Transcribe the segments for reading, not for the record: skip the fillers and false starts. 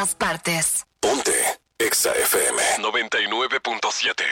partes. Ponte Exa FM 99.7.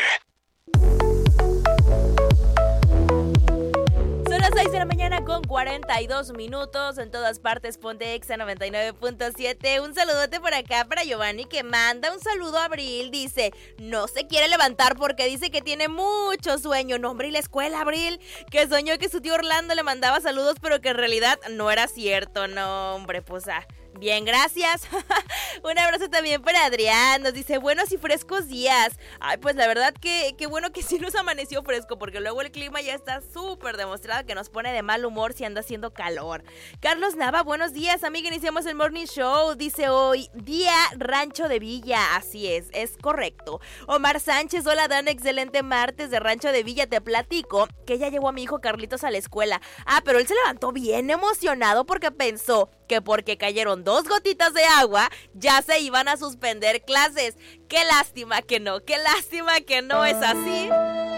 Son las 6 de la mañana con 42 minutos. En todas partes, ponte Exa 99.7. Un saludote por acá para Giovanni, que manda un saludo a Abril. Dice, no se quiere levantar porque dice que tiene mucho sueño. No, hombre, y la escuela, Abril, que soñó que su tío Orlando le mandaba saludos, pero que en realidad no era cierto. No, hombre, pues bien, gracias. Un abrazo también para Adrián. Nos dice, buenos y frescos días. Ay, pues la verdad que bueno que sí nos amaneció fresco, porque luego el clima ya está súper demostrado que nos pone de mal humor si anda haciendo calor. Carlos Nava, buenos días, amiga. Iniciamos el morning show. Dice hoy, día Rancho de Villa. Así es correcto. Omar Sánchez, hola Dan, excelente martes de Rancho de Villa. Te platico que ya llevó a mi hijo Carlitos a la escuela. Pero él se levantó bien emocionado porque pensó que porque cayeron 2 gotitas de agua, ya se iban a suspender clases. Qué lástima que no es así.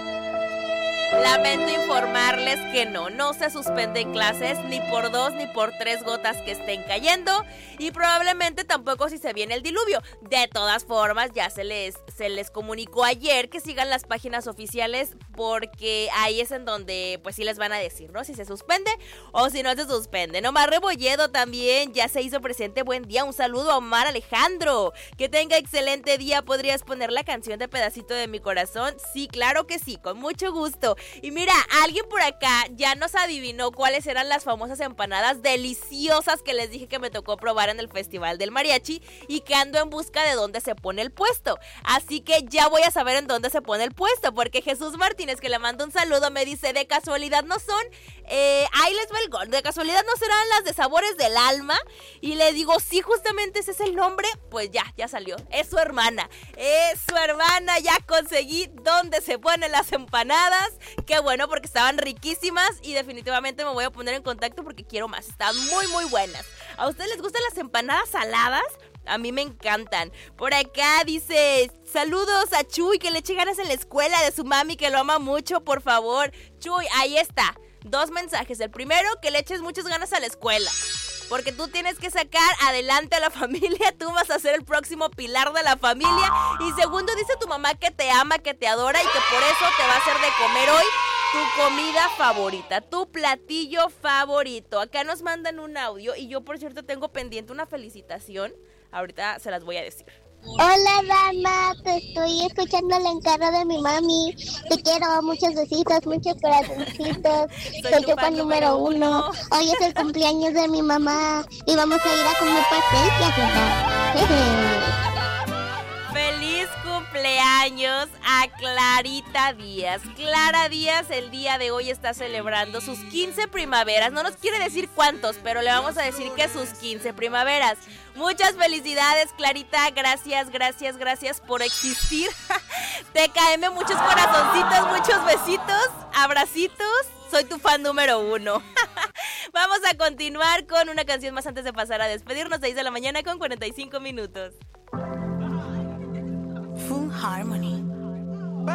Lamento informarles que no se suspenden clases ni por 2 ni por 3 gotas que estén cayendo, y probablemente tampoco si se viene el diluvio. De todas formas, ya se les comunicó ayer que sigan las páginas oficiales, porque ahí es en donde pues sí les van a decir, ¿no? Si se suspende o si no se suspende. Omar Rebolledo también ya se hizo presente. Buen día, un saludo a Omar Alejandro. Que tenga excelente día. ¿Podrías poner la canción de Pedacito de mi Corazón? Sí, claro que sí, con mucho gusto. Y mira, alguien por acá ya nos adivinó cuáles eran las famosas empanadas deliciosas que les dije que me tocó probar en el Festival del Mariachi, y que ando en busca de dónde se pone el puesto. Así que ya voy a saber en dónde se pone el puesto, porque Jesús Martínez, que le mando un saludo, me dice, de casualidad no son, ahí les va el gol, de casualidad no serán las de Sabores del Alma. Y le digo, sí, justamente ese es el nombre. Pues ya salió, es su hermana, ya conseguí dónde se ponen las empanadas. Qué bueno, porque estaban riquísimas y definitivamente me voy a poner en contacto porque quiero más. Están muy, muy buenas. ¿A ustedes les gustan las empanadas saladas? A mí me encantan. Por acá dice, saludos a Chuy, que le eche ganas en la escuela de su mami, que lo ama mucho, por favor. Chuy, ahí está. 2 mensajes. El primero, que le eches muchas ganas a la escuela, porque tú tienes que sacar adelante a la familia. Tú vas a ser el próximo pilar de la familia. Y segundo, dice tu mamá que te ama, que te adora, y que por eso te va a hacer de comer hoy tu comida favorita, tu platillo favorito. Acá nos mandan un audio, y yo, por cierto, tengo pendiente una felicitación. Ahorita se las voy a decir. Hola Dana, te estoy escuchando el encargo de mi mami. Te quiero, muchos besitos, muchos corazoncitos. Soy tu fan número 1. Hoy es el cumpleaños de mi mamá y vamos a ir a comer pastel y a cenar. ¡Feliz cumpleaños a Clarita Díaz! Clara Díaz el día de hoy está celebrando sus 15 primaveras. No nos quiere decir cuántos, pero le vamos a decir que sus 15 primaveras. Muchas felicidades, Clarita. Gracias por existir. TKM, muchos corazoncitos, muchos besitos, abracitos. Soy tu fan número 1. Vamos a continuar con una canción más antes de pasar a despedirnos. 6 de la mañana con 45 minutos. Full Harmony.